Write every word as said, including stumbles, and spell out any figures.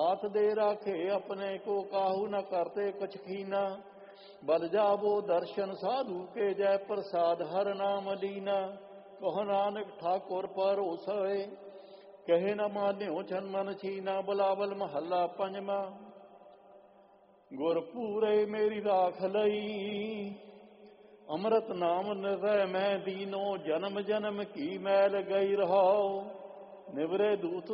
हाथ दे राखे अपने को काहू न करते कछ कीना। बल जाबो दर्शन साधु के जय प्रसाद हर नाम लीना। कहो नानक ठाकुर पर सोए कहे न मान्यो छन मन छीना। बलावल महला पंजवा। गुरपूरे मेरी राख लई अमृत नाम निर्भय मैं दीनो। जन्म जन्म की मैल गई रहो निवरे दूत